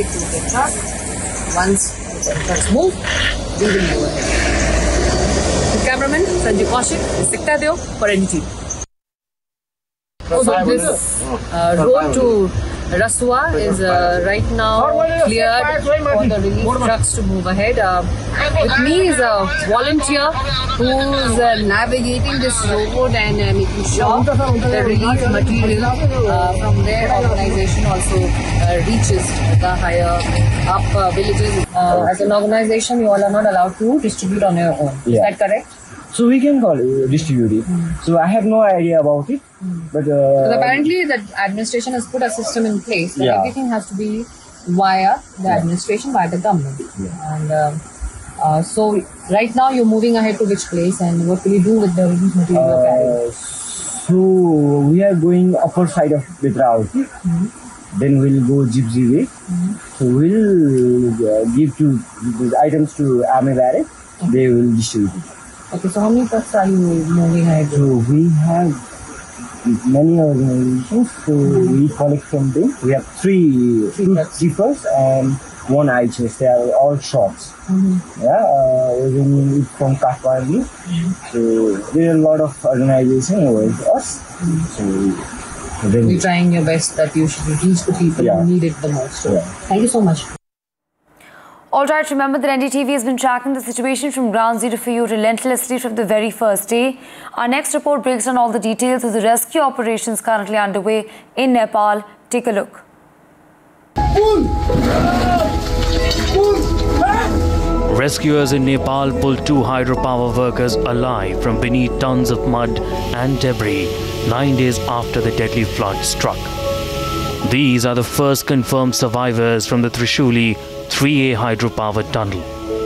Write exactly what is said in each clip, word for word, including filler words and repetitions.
ahead to the truck. Once the trucks move, we will move ahead. The cameraman Sanjay Kaushik, Sektadeo for N D T V. So this uh, road to Rasua is uh, right now cleared for the relief trucks to move ahead. Uh, with me is a volunteer who's uh, navigating this road and uh, making sure the relief material uh, from their organization also uh, reaches the higher up uh, villages. Uh, as an organization, you all are not allowed to distribute on your own. Yeah. Is that correct? So we can call it distribute it. Mm. So I have no idea about it, mm. but uh, so apparently the administration has put a system in place that yeah. everything has to be via the yeah. administration, via the government. Yeah. And uh, uh, so right now you're moving ahead to which place, and what will you do with the relief material you're carrying? So we are going upper side of Betravati. Mm-hmm. Then we'll go Gypsy way. Mm-hmm. So we'll uh, give to these items to Army Barrack. Okay. They will distribute it. Okay, so how many trucks are you moving ahead? So we have many organizations, so mm-hmm. we collect from them. We have three, three two jeepers and one I H S. They are all shops. Mm-hmm. Yeah, uh, we're bringing it from Kathmandu. Mm-hmm. So there are a lot of organizations with us. Mm-hmm. So we're trying your best that you should reach the people yeah. who need it the most. So, yeah. Thank you so much. All right, remember that N D T V has been tracking the situation from ground zero for you relentlessly from the very first day. Our next report breaks down all the details of the rescue operations currently underway in Nepal. Take a look. Rescuers in Nepal pulled two hydropower workers alive from beneath tons of mud and debris nine days after the deadly flood struck. These are the first confirmed survivors from the Trishuli three A hydropower tunnel.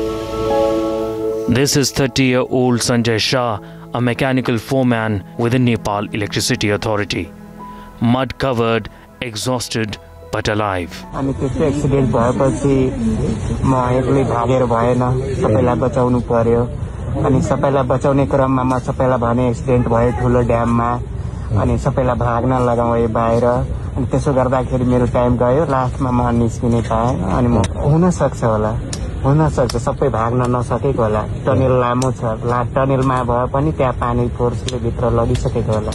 This is thirty-year-old Sanjay Shah, a mechanical foreman with the Nepal Electricity Authority. Mud-covered, exhausted, but alive. अनि त्यसै accident भएपछि म एक्लै भागेर भएन सबैलाई बचाउनु पर्यो अनि सबैलाई बचाउने क्रममा म सबैलाई भने एक्सिडेन्ट भयो ठुलो ड्याममा अनि सबैलाई भाग्न लगाए बाहिर अनि त्यसो गर्दाखेरि मेरो टाइम गयो लास्टमा म निस्किने पाएँ अनि म हुन सक्छ होला हुन सक्छ सबै भाग्न नसकेको होला टनेल लामो छ ला टनेलमा भए पनि त्यहाँ पानी फोर्सले भित्र लगिसकेको होला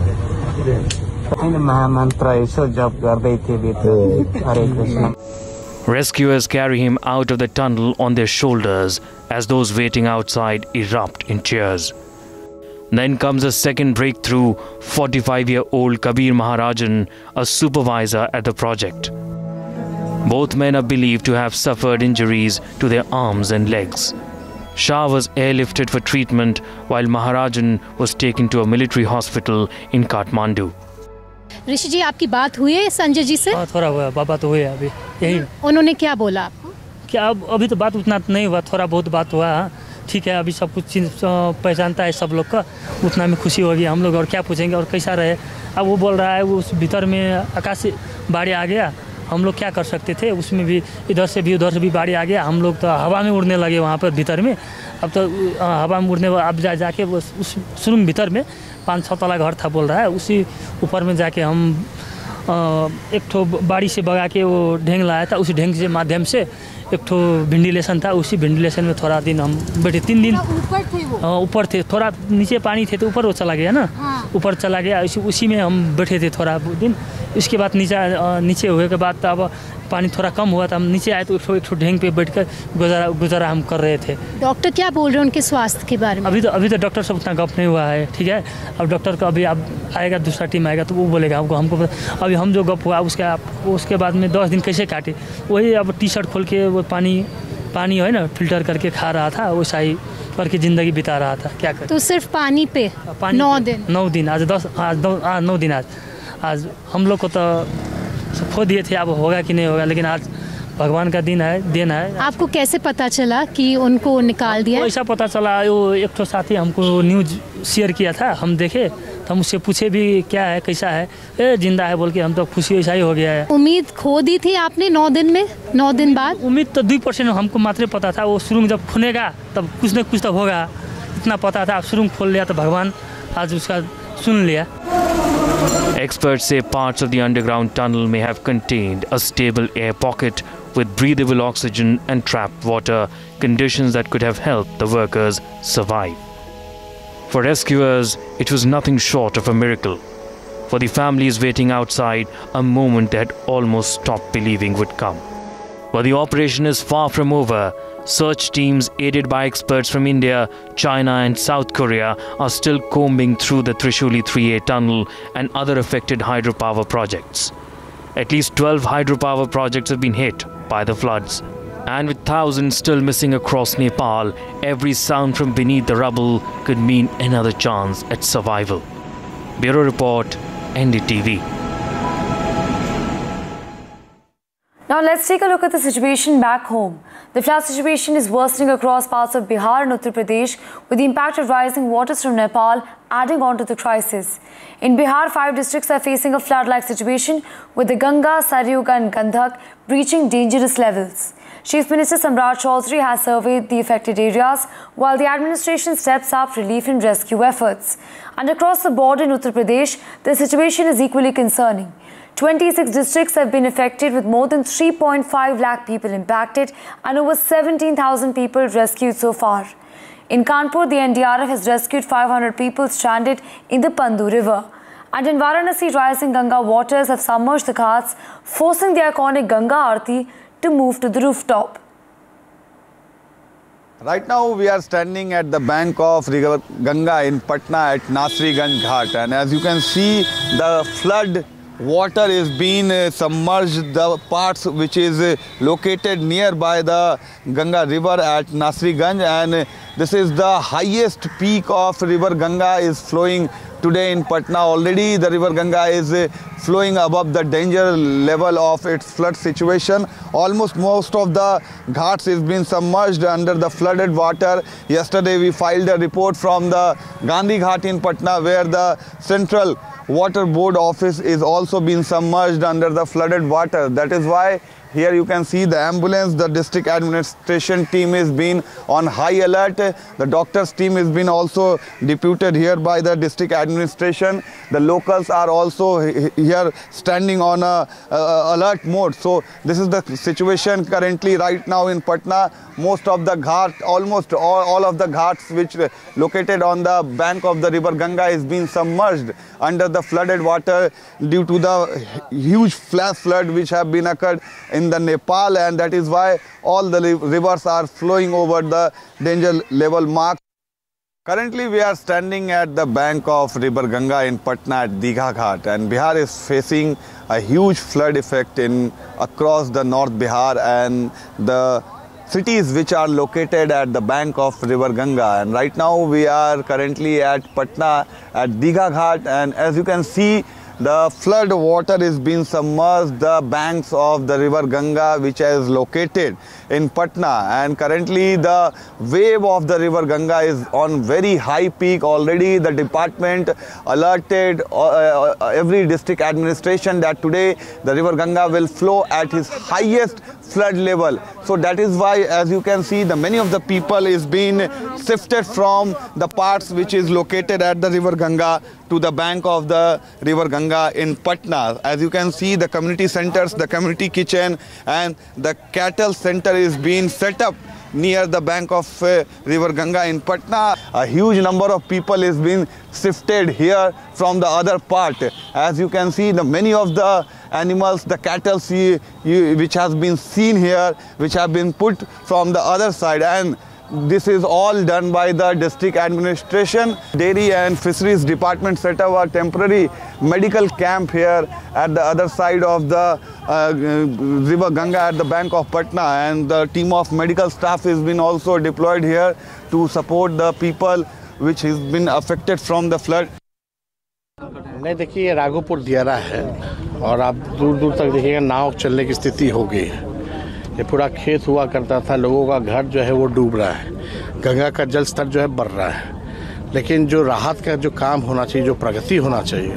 हैन महामन्त्र यसो जप गर्दै थिए भित्र हरे Krishna. Rescuers carry him out of the tunnel on their shoulders as those waiting outside erupt in cheers. Then comes a second breakthrough, forty-five-year-old Kabir Maharajan, a supervisor at the project. Both men are believed to have suffered injuries to their arms and legs. Shah was airlifted for treatment while Maharajan was taken to a military hospital in Kathmandu. ऋषि जी, आपकी बात हुई है संजय जी से? हाँ, थोड़ा हुआ, बाबा तो हुई है अभी यही. उन्होंने क्या बोला आपको? क्या अब अभी तो बात उतना नहीं हुआ, थोड़ा बहुत बात हुआ. ठीक है, अभी सब कुछ पहचानता है सब लोग का, उतना में खुशी होगी हम लोग. और क्या पूछेंगे और कैसा रहे. अब वो बोल रहा है वो उस भीतर में आकाश से बाढ़ आ गया, हम लोग क्या कर सकते थे. उसमें भी इधर से भी उधर से भी बाढ़ आ गया, हम लोग तो हवा में उड़ने लगे वहाँ पर भीतर में. अब तो हवा में उड़ने अब जा जाके उस सुरंग भीतर में पाँच छः तला घर था बोल रहा है, उसी ऊपर में जाके हम एक ठो बाड़ी से बगा के वो ढेंग लाया था. उसी ढेंग के माध्यम से एक ठो वेंटिलेशन था, उसी वेंटिलेशन में थोड़ा दिन हम बैठे. तीन दिन ऊपर थे वो ऊपर थे, थोड़ा नीचे पानी थे तो ऊपर वो चला गया ना. हाँ. ऊपर चला गया, उसी उसी में हम बैठे थे थोड़ा दिन. इसके बाद नीचे नीचे हुए के बाद अब पानी थोड़ा कम हुआ था, हम नीचे आए तो एक ठो एक ठो ढेंग पे बैठ कर गुजारा गुजारा हम कर रहे थे. डॉक्टर क्या बोल रहे हैं उनके स्वास्थ्य के बारे में? अभी तो अभी तो डॉक्टर से उतना गप नहीं हुआ है. ठीक है, अब डॉक्टर का अभी अब आएगा, दूसरा टीम आएगा तो वो बोलेगा हमको हमको अभी हम जो गप हुआ उसके उसके बाद में दस दिन कैसे काटे. वही अब टी शर्ट खोल के वो पानी पानी है ना फिल्टर करके खा रहा था, वैसा ही करके ज़िंदगी बिता रहा था. क्या कर. तो सिर्फ पानी पे पानी नौ दिन नौ दिन आज दस आज नौ दिन आज आज हम लोग को तो खो दिए थे. अब होगा कि नहीं होगा, लेकिन आज भगवान का दिन है, दिन है. आपको कैसे पता चला कि उनको निकाल दिया? ऐसा पता चला, वो एक ठो साथी हमको न्यूज़ शेयर किया था, हम देखे तो हम उससे पूछे भी क्या है कैसा है, ए जिंदा है बोल के. हम तो खुशी ऐसा ही हो गया है. उम्मीद खो दी थी आपने नौ दिन में? नौ दिन बाद उम्मीद तो दो परसेंट हमको मात्र पता था. वो सुरंग जब खुनेगा तब कुछ न कुछ तो होगा, इतना पता था. सुरंग खोल लिया तो भगवान आज उसका सुन लिया. Experts say parts of the underground tunnel may have contained a stable air pocket with breathable oxygen and trapped water, conditions that could have helped the workers survive. For rescuers, it was nothing short of a miracle. For the families waiting outside, a moment they had almost stopped believing would come. But the operation is far from over. Search teams aided by experts from India, China and South Korea are still combing through the Trishuli three A tunnel and other affected hydropower projects. At least twelve hydropower projects have been hit by the floods. And with thousands still missing across Nepal, every sound from beneath the rubble could mean another chance at survival. Bureau Report, N D T V. Now let's take a look at the situation back home. The flood situation is worsening across parts of Bihar and Uttar Pradesh, with the impact of rising waters from Nepal adding on to the crisis. In Bihar, five districts are facing a flood-like situation, with the Ganga, Saryug and Gandhak breaching dangerous levels. Chief Minister Samrat Chaudhary has surveyed the affected areas, while the administration steps up relief and rescue efforts. And across the border in Uttar Pradesh, the situation is equally concerning. twenty-six districts have been affected, with more than three point five lakh people impacted and over seventeen thousand people rescued so far. In Kanpur, the N D R F has rescued five hundred people stranded in the Pandu River. And in Varanasi, rising Ganga waters have submerged the ghats, forcing the iconic Ganga Aarti to move to the rooftop. Right now we are standing at the bank of river Ganga in Patna at Nasriganj Ghat, and as you can see, the flood water is being uh, submerged the parts which is uh, located nearby the Ganga river at Nasriganj, and uh, this is the highest peak of river Ganga is flowing today in Patna. Already the river Ganga is uh, flowing above the danger level of its flood situation. Almost most of the ghats is being submerged under the flooded water. Yesterday we filed a report from the Gandhi Ghat in Patna, where the central water board office is also being submerged under the flooded water. That is why here you can see the ambulance, the district administration team is being on high alert. The doctors team is being also deputed here by the district administration. The locals are also here standing on a, a alert mode. So this is the situation currently right now in Patna. Most of the ghat, almost all, all of the ghats which located on the bank of the river Ganga is being submerged under the flooded water due to the huge flash flood which have been occurred in the Nepal, and that is why all the rivers are flowing over the danger level mark. Currently we are standing at the bank of river Ganga in Patna at Digha Ghat, and Bihar is facing a huge flood effect in across the North Bihar and the cities which are located at the bank of river Ganga. And right now we are currently at Patna at Digha Ghat, and as you can see, the flood water is being submerged the banks of the river Ganga, which is located in Patna, and currently the wave of the river Ganga is on very high peak. Already the department alerted uh, uh, every district administration that today the river Ganga will flow at its highest flood level. So that is why, as you can see, the many of the people is being shifted from the parts which is located at the river Ganga to the bank of the river Ganga in Patna. As you can see, the community centers, the community kitchen and the cattle center is being set up near the bank of uh, river Ganga in Patna. A huge number of people is being shifted here from the other part. As you can see, the many of the animals, the cattle see, you, which has been seen here, which have been put from the other side, and this is all done by the district administration. Dairy and Fisheries Department set up a temporary medical camp here at the other side of the uh, river Ganga at the bank of Patna, and the team of medical staff has been also deployed here to support the people which has been affected from the flood. नहीं, देखिए ये राघोपुर दियारा है और आप दूर दूर तक देखिएगा नाव चलने की स्थिति हो गई है। ये पूरा खेत हुआ करता था, लोगों का घर जो है वो डूब रहा है, गंगा का जल स्तर जो है बढ़ रहा है। लेकिन जो राहत का जो काम होना चाहिए, जो प्रगति होना चाहिए,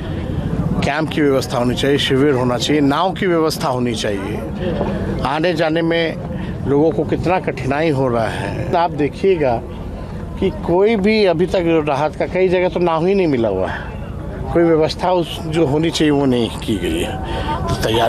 कैंप की व्यवस्था होनी चाहिए, शिविर होना चाहिए, नाव की व्यवस्था होनी चाहिए। आने जाने में लोगों को कितना कठिनाई हो रहा है। आप देखिएगा कि कोई भी अभी तक राहत का कई जगह तो नाव ही नहीं मिला हुआ है, कोई व्यवस्था उस जो होनी चाहिए वो नहीं की गई है। तो तैयारी